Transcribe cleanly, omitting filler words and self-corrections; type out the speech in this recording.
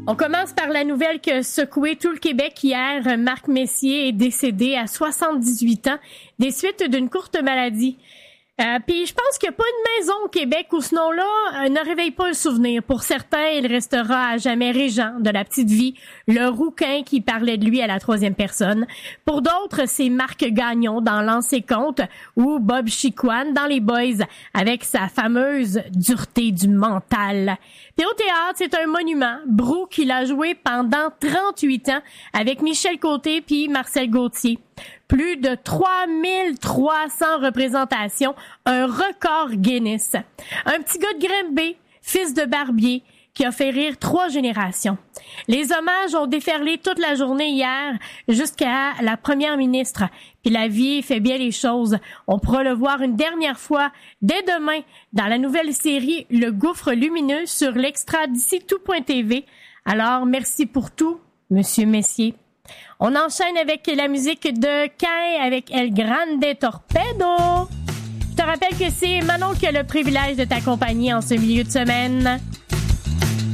On commence par la nouvelle qui a secoué tout le Québec hier. Marc Messier est décédé à 78 ans des suites d'une courte maladie. Puis je pense qu'il n'y a pas une maison au Québec où ce nom-là ne réveille pas un souvenir. Pour certains, il restera à jamais Régent de La Petite Vie, le rouquin qui parlait de lui à la troisième personne. Pour d'autres, c'est Marc Gagnon dans L'ancien compte ou Bob Chicoine dans Les Boys avec sa fameuse dureté du mental. Puis au théâtre, c'est un monument. Brou qui l'a joué pendant 38 ans avec Michel Côté puis Marcel Gauthier. Plus de 3300 représentations, un record Guinness. Un petit gars de Grimby, fils de barbier, qui a fait rire 3 générations. Les hommages ont déferlé toute la journée hier jusqu'à la première ministre. Puis la vie fait bien les choses. On pourra le voir une dernière fois dès demain dans la nouvelle série Le Gouffre lumineux sur l'extra d'ici tout.tv. Alors, merci pour tout, Monsieur Messier. On enchaîne avec la musique de Cain avec El Grande Torpedo. Je te rappelle que c'est Manon qui a le privilège de t'accompagner en ce milieu de semaine.